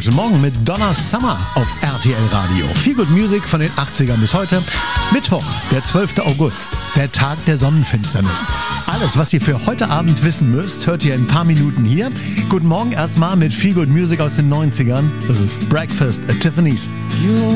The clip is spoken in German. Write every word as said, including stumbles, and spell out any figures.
Guten Morgen mit Donna Summer auf R T L Radio. Viel Good Music von den achtzigern bis heute. Mittwoch, der zwölfter August, der Tag der Sonnenfinsternis. Alles, was ihr für heute Abend wissen müsst, hört ihr in ein paar Minuten hier. Guten Morgen erstmal mit Feel Good Music aus den neunzigern. Das ist Breakfast at Tiffany's.